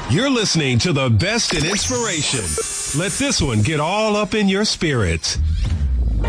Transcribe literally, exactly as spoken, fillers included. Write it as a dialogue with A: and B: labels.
A: You're listening to the best in inspiration. Let this one get all up in your spirit.